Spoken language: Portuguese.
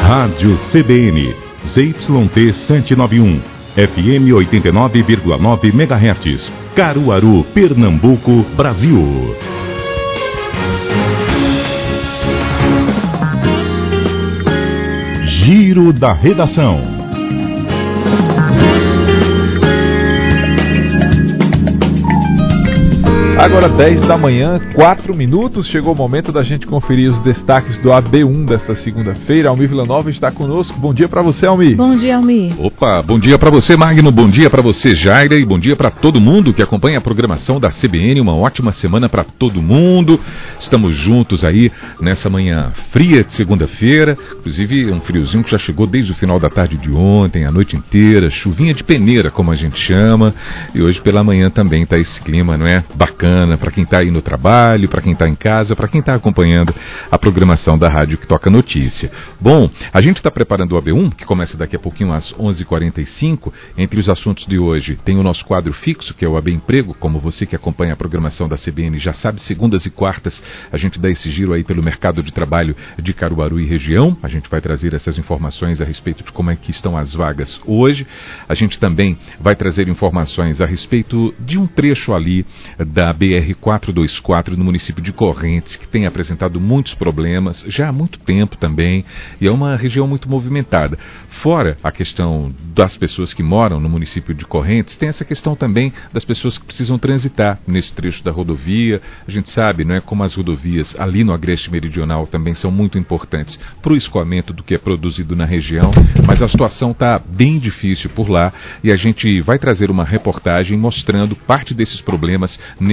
Rádio CBN, ZYT 791, FM 89,9 MHz, Caruaru, Pernambuco, Brasil. Giro da Redação. Agora 10 da manhã, 4 minutos, chegou o momento da gente conferir os destaques do AB1 desta segunda-feira. Almir Villanova está conosco. Bom dia para você, Almir. Bom dia, Almir. Opa, bom dia para você, Magno, bom dia para você, Jaira, e bom dia para todo mundo que acompanha a programação da CBN. Uma ótima semana para todo mundo. Estamos juntos aí nessa manhã fria de segunda-feira, inclusive um friozinho que já chegou desde o final da tarde de ontem, a noite inteira, chuvinha de peneira, como a gente chama, e hoje pela manhã também tá esse clima, não é? Bacana para quem está aí no trabalho, para quem está em casa, para quem está acompanhando a programação da rádio que toca notícia. Bom, a gente está preparando o AB1, que começa daqui a pouquinho às 11h45. Entre os assuntos de hoje tem o nosso quadro fixo, que é o AB Emprego. Como você que acompanha a programação da CBN já sabe, segundas e quartas a gente dá esse giro aí pelo mercado de trabalho de Caruaru e região. A gente vai trazer essas informações a respeito de como é que estão as vagas hoje. A gente também vai trazer informações a respeito de um trecho ali da BR-424 no município de Correntes, que tem apresentado muitos problemas já há muito tempo também, e é uma região muito movimentada. Fora a questão das pessoas que moram no município de Correntes, tem essa questão também das pessoas que precisam transitar nesse trecho da rodovia. A gente sabe, não é, como as rodovias ali no Agreste Meridional também são muito importantes para o escoamento do que é produzido na região, mas a situação está bem difícil por lá, e a gente vai trazer uma reportagem mostrando parte desses problemas